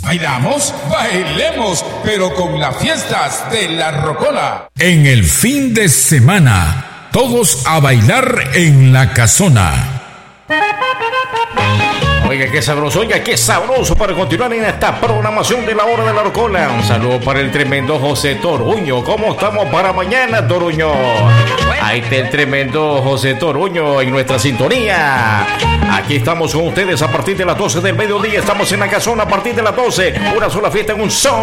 ¿Bailamos? Bailemos, pero con las fiestas de la Rocola. En el fin de semana, todos a bailar en la casona. Oiga, qué sabroso para continuar en esta programación de la Hora de la Rocola. Un saludo para el tremendo José Toruño. ¿Cómo estamos para mañana, Toruño? Ahí está el tremendo José Toruño en nuestra sintonía. Aquí estamos con ustedes a partir de las 12 del mediodía. Estamos en la casona a partir de las 12. Una sola fiesta en un son.